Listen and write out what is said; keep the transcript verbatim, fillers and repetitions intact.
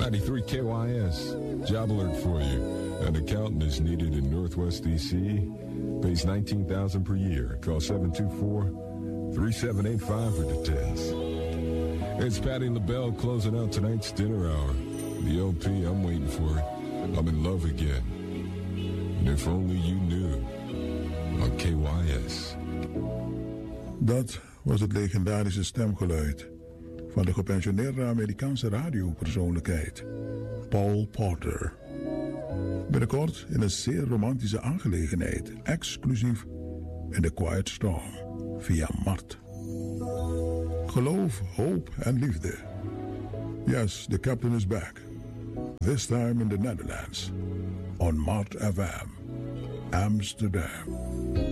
ninety-three K Y S. Job alert for you. An accountant is needed in Northwest D C. Pays nineteen thousand dollars per year. Call seven two four, three seven eight five for details. It's Patti LaBelle closing out tonight's dinner hour. The L P, I'm waiting for it. I'm in love again. And if only you knew. On K Y S. Dat was het legendarische stemgeluid van de gepensioneerde Amerikaanse radiopersoonlijkheid Paul Porter. Binnenkort in een zeer romantische aangelegenheid, exclusief in The Quiet Storm via Mart. Geloof, hoop en liefde. Yes, the captain is back. This time in the Netherlands. On Mart F M, Amsterdam.